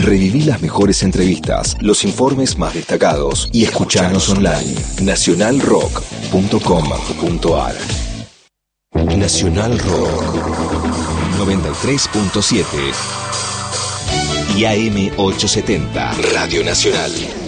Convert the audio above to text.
Reviví las mejores entrevistas, los informes más destacados y escuchanos online. Nacionalrock.com.ar. Nacional Rock 93.7 y AM 870 Radio Nacional.